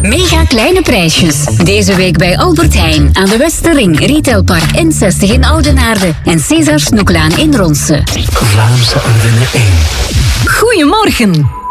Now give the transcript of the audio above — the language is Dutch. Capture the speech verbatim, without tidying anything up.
Mega kleine prijsjes. Deze week bij Albert Heijn aan de Westerring, Retailpark N zestig in Oudenaarde en César Snoeklaan in Ronse. Vlaamse Ardennen één. Goedemorgen.